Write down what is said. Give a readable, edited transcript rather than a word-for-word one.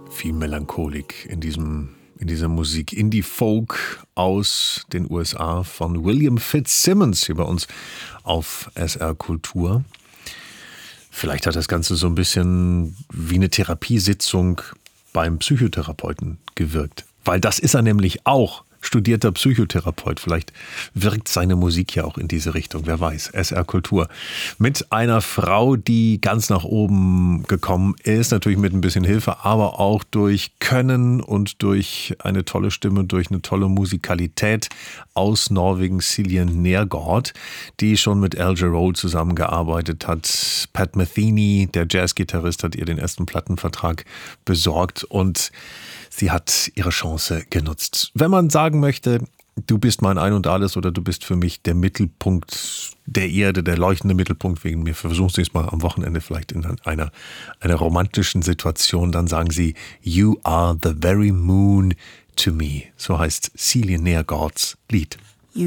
Viel Melancholik in dieser Musik. Indie-Folk aus den USA von William Fitzsimmons hier bei uns auf SR Kultur. Vielleicht hat das Ganze so ein bisschen wie eine Therapiesitzung beim Psychotherapeuten gewirkt. Weil das ist er nämlich auch. Studierter Psychotherapeut. Vielleicht wirkt seine Musik ja auch in diese Richtung. Wer weiß. SR Kultur. Mit einer Frau, die ganz nach oben gekommen ist. Natürlich mit ein bisschen Hilfe, aber auch durch Können und durch eine tolle Stimme, durch eine tolle Musikalität aus Norwegen, Silje Nergård, die schon mit Al Jarreau zusammengearbeitet hat. Pat Metheny, der Jazzgitarrist, hat ihr den ersten Plattenvertrag besorgt und sie hat ihre Chance genutzt. Wenn man sagen möchte, du bist mein Ein und Alles oder du bist für mich der Mittelpunkt der Erde, der leuchtende Mittelpunkt wegen mir, versuchen es mal am Wochenende vielleicht in einer romantischen Situation, dann sagen sie, You are the very moon to me. So heißt Silje Nergårds Lied.